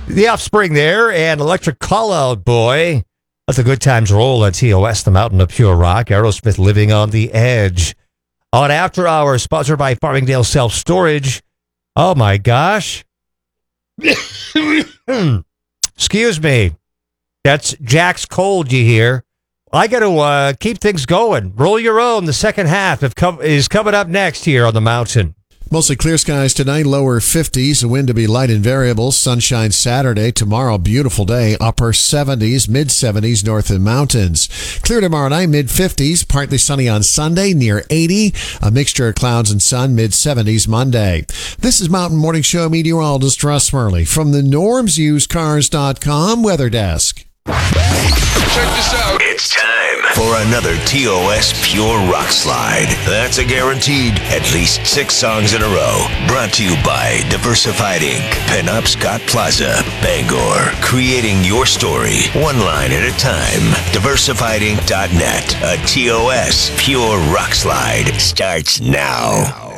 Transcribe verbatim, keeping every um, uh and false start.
The Offspring there and Electric Call Out Boy. Let the good times roll on T O S, the mountain of pure rock. Aerosmith, Living on the Edge. On After Hours, sponsored by Farmingdale Self Storage. Oh my gosh. Excuse me. That's Jack's cold you hear. I got to uh, keep things going. Roll your own. The second half have come, is coming up next here on the mountain. Mostly clear skies tonight, lower fifties, the wind to be light and variable, sunshine Saturday, tomorrow beautiful day, upper seventies, mid seventies north and mountains. Clear tomorrow night, mid fifties, partly sunny on Sunday, near eighty, a mixture of clouds and sun, mid seventies Monday. This is Mountain Morning Show meteorologist Russ Murley from the norms used cars dot com weather desk. Check this out. It's time for another T O S Pure Rock Slide. That's a guaranteed at least six songs in a row. Brought to you by Diversified Incorporated. Penobscot Plaza, Bangor. Creating your story, one line at a time. diversified inc dot net. A T O S Pure Rock Slide starts now.